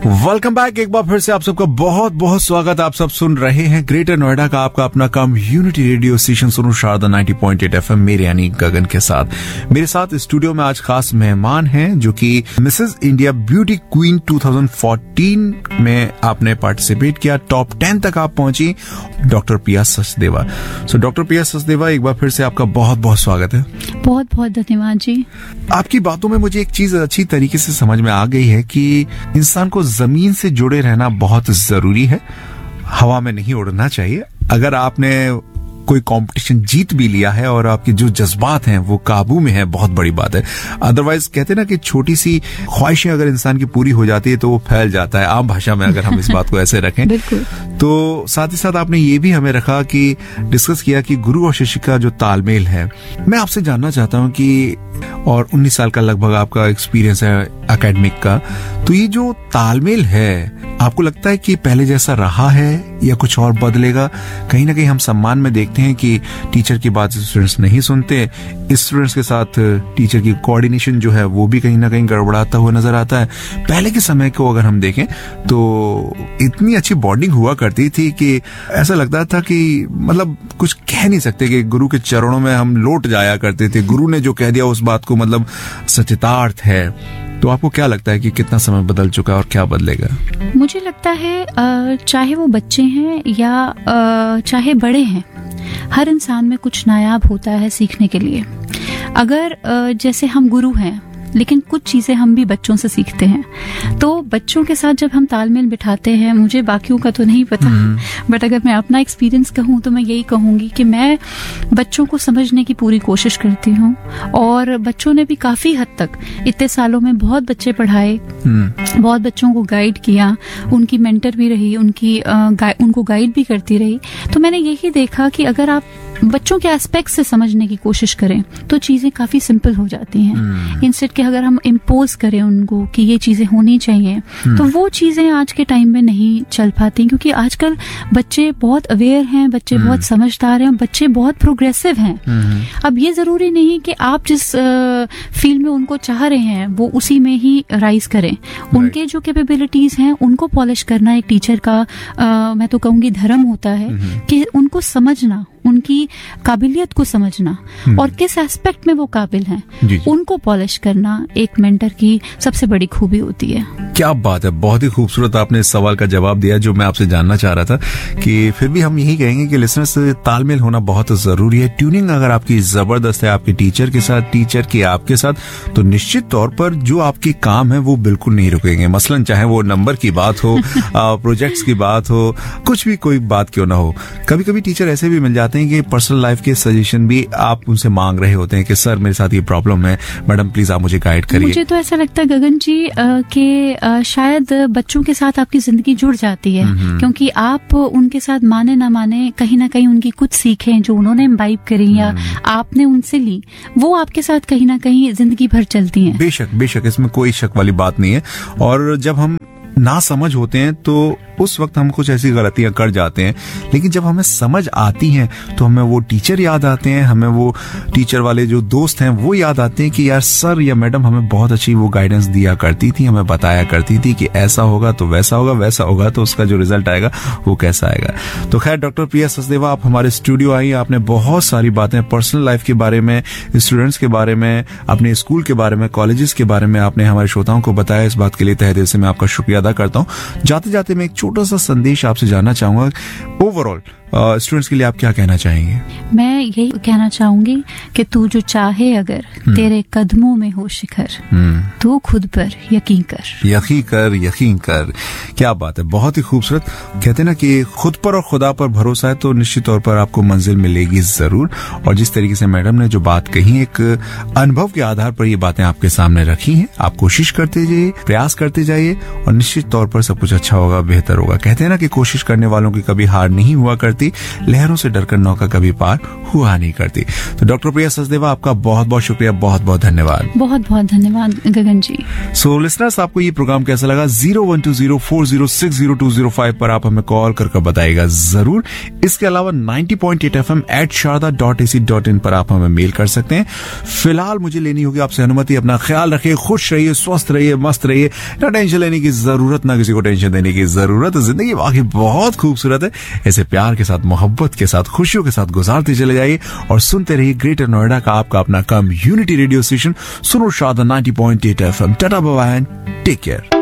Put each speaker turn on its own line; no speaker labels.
Welcome back. एक बार फिर से आप सबका बहुत बहुत स्वागत। आप सब सुन रहे हैं ग्रेटर नोएडा का आपका अपना कम्युनिटी रेडियो स्टेशन सुनो शारदा 90.8 FM मेरे यानी गगन के साथ। मेरे साथ स्टूडियो में आज खास मेहमान हैं जो कि मिसेस इंडिया ब्यूटी क्वीन 2014 में आपने पार्टिसिपेट किया, टॉप 10 तक आप पहुंची, डॉक्टर प्रिया सचदेवा। सो डॉक्टर प्रिया सचदेवा, एक बार फिर से आपका बहुत बहुत स्वागत है।
बहुत बहुत धन्यवाद जी।
आपकी बातों में मुझे एक चीज अच्छी तरीके से समझ में आ गई है कि इंसान को जमीन से जुड़े रहना बहुत जरूरी है, हवा में नहीं उड़ना चाहिए। अगर आपने कोई कंपटीशन जीत भी लिया है और आपके जो जज्बात हैं वो काबू में है, बहुत बड़ी बात है। अदरवाइज कहते हैं ना कि छोटी सी ख्वाहिशें अगर इंसान की पूरी हो जाती है तो वो फैल जाता है, आम भाषा में अगर हम इस बात को ऐसे रखें। तो साथ ही साथ आपने ये भी हमें रखा कि डिस्कस किया कि गुरु और शिष्य का जो तालमेल है। मैं आपसे जानना चाहता हूँ कि और 19 साल का लगभग आपका एक्सपीरियंस है एकेडमिक का, तो ये जो तालमेल है आपको लगता है कि पहले जैसा रहा है या कुछ और बदलेगा? कहीं ना कहीं हम सम्मान में देखते हैं कि टीचर की बात स्टूडेंट्स नहीं सुनते, स्टूडेंट्स के साथ टीचर की कोऑर्डिनेशन जो है वो भी कहीं ना कहीं गड़बड़ाता हुआ नजर आता है। पहले के समय को अगर हम देखें तो इतनी अच्छी बॉन्डिंग हुआ करती थी कि ऐसा लगता था कि मतलब कुछ कह नहीं सकते, कि गुरु के चरणों में हम लौट जाया करते थे। गुरु ने जो कह दिया उस बात को मतलब सचितार्थ है। तो आपको क्या लगता है कि कितना समय बदल चुका है और क्या बदलेगा?
मुझे लगता है चाहे वो बच्चे हैं या चाहे बड़े हैं, हर इंसान में कुछ नायाब होता है सीखने के लिए। अगर जैसे हम गुरु हैं लेकिन कुछ चीजें हम भी बच्चों से सीखते हैं, तो बच्चों के साथ जब हम तालमेल बिठाते हैं, मुझे बाकियों का तो नहीं पता, बट अगर मैं अपना एक्सपीरियंस कहूँ तो मैं यही कहूंगी कि मैं बच्चों को समझने की पूरी कोशिश करती हूँ। और बच्चों ने भी काफी हद तक इतने सालों में बहुत बच्चे पढ़ाए, बहुत बच्चों को गाइड किया, उनकी मेंटर भी रही, उनको गाइड भी करती रही। तो मैंने यही देखा कि अगर आप बच्चों के एस्पेक्ट से समझने की कोशिश करें तो चीजें काफी सिंपल हो जाती हैं। इंस्टेड कि अगर हम इम्पोज करें उनको कि ये चीजें होनी चाहिए, तो वो चीजें आज के टाइम में नहीं चल पाती, क्योंकि आजकल बच्चे बहुत अवेयर हैं, बच्चे बहुत समझदार हैं, बच्चे बहुत प्रोग्रेसिव हैं। अब ये जरूरी नहीं कि आप जिस फील्ड में उनको चाह रहे हैं वो उसी में ही राइज करें। उनके जो कैपेबिलिटीज हैं उनको पॉलिश करना एक टीचर का मैं तो कहूंगी धर्म होता है, कि उनको समझना, उनकी काबिलियत को समझना और किस एस्पेक्ट में वो काबिल हैं उनको पॉलिश करना एक मेंटर की सबसे बड़ी खूबी होती है।
क्या बात है, बहुत ही खूबसूरत आपने इस सवाल का जवाब दिया जो मैं आपसे जानना चाह रहा था। कि फिर भी हम यही कहेंगे कि लिसनर्स, तालमेल होना बहुत जरूरी है। ट्यूनिंग अगर आपकी जबरदस्त है आपके टीचर के साथ, टीचर की आपके साथ, तो निश्चित तौर पर जो आपके काम है वो बिल्कुल नहीं रुकेंगे। मसलन चाहे वो नंबर की बात हो, प्रोजेक्ट्स की बात हो, कुछ भी कोई बात क्यों ना हो। कभी कभी टीचर ऐसे भी मिल जाते हैं कि पर्सनल लाइफ के सजेशन भी आप उनसे मांग रहे होते हैं कि सर मेरे साथ ये प्रॉब्लम है, मैडम प्लीज आप मुझे गाइड करिए।
मुझे तो ऐसा लगता है गगन जी कि शायद बच्चों के साथ आपकी जिंदगी जुड़ जाती है, क्योंकि आप उनके साथ माने ना माने कहीं ना कहीं उनकी कुछ सीखें जो उन्होंने इम्बाइब करी या आपने उनसे ली, वो आपके साथ कहीं ना कहीं जिंदगी भर चलती हैं।
बेशक बेशक, इसमें कोई शक वाली बात नहीं है। और जब हम ना समझ होते हैं तो उस वक्त हम कुछ ऐसी गलतियां कर जाते हैं, लेकिन जब हमें समझ आती हैं तो हमें वो टीचर याद आते हैं, हमें वो टीचर वाले जो दोस्त हैं वो याद आते हैं कि यार सर या मैडम हमें बहुत अच्छी वो गाइडेंस दिया करती थी, हमें बताया करती थी कि ऐसा होगा तो वैसा होगा, वैसा होगा तो उसका जो रिजल्ट आएगा वो कैसा आएगा। तो खैर डॉक्टर प्रिया सचदेवा, आप हमारे स्टूडियो आई, आपने बहुत सारी बातें पर्सनल लाइफ के बारे में, स्टूडेंट्स के बारे में, अपने स्कूल के बारे में, कॉलेजेस के बारे में आपने हमारे श्रोताओं को बताया। इस बात के लिए तहे दिल से मैं आपका शुक्रिया अदा करता हूँ। जाते जाते मैं एक छोटा सा संदेश आपसे जानना चाहूंगा। ओवरऑल स्टूडेंट्स के लिए आप क्या कहना चाहेंगे?
मैं यही कहना चाहूंगी कि तू जो चाहे अगर तेरे कदमों में हो शिखर, तू खुद पर यकीन कर,
यकीन कर, यकीन कर। क्या बात है, बहुत ही खूबसूरत। कहते हैं ना कि खुद पर और खुदा पर भरोसा है तो निश्चित तौर पर आपको मंजिल मिलेगी जरूर। और जिस तरीके से मैडम ने जो बात कही, एक अनुभव के आधार पर ये बातें आपके सामने रखी हैं। आप कोशिश करते जाइए, प्रयास करते जाइए और निश्चित तौर पर सब कुछ अच्छा होगा, बेहतर होगा। कहते हैं ना कि कोशिश करने वालों की कभी हार नहीं हुआ करती। करती, लहरों से डरकर नौका कभी पार हुआ नहीं करती। तो डॉक्टर प्रिया सचदेवा, आपका बहुत बहुत शुक्रिया, बहुत बहुत धन्यवाद।
बहुत बहुत धन्यवाद गगन जी।
सो लिसनर्स, आपको ये प्रोग्राम कैसा लगा? 012040600205 पर आप हमें कॉल करके बताइएगा जरूर। इसके अलावा 90.8 FM @sharda.ac.in पर आप हमें मेल कर सकते हैं। फिलहाल मुझे लेनी होगी आपसे अनुमति। अपना ख्याल रखिए, खुश रहिए, स्वस्थ रहिए, मस्त रहिए। ना टेंशन लेने की जरूरत, ना किसी को टेंशन देने की जरूरत। जिंदगी वाकई बहुत खूबसूरत है, ऐसे प्यार के साथ, मोहब्बत के साथ, खुशियों के साथ गुजारते चले जाइए और सुनते रहिए ग्रेटर नोएडा का आपका अपना कम्युनिटी रेडियो स्टेशन सुनो Sharda 90.8 FM। Tata bye bye, take care.